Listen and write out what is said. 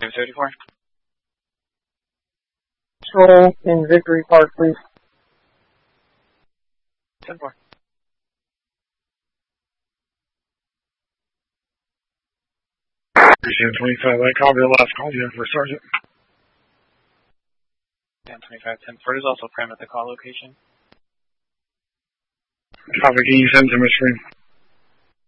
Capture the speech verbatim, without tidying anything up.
thirty-four. Patrol in Victory Park, please. ten four. Precinct twenty-five, I copy the last call you have for Sergeant. ten twenty-five, ten four is also prime at the call location. Copy, can you send to my screen?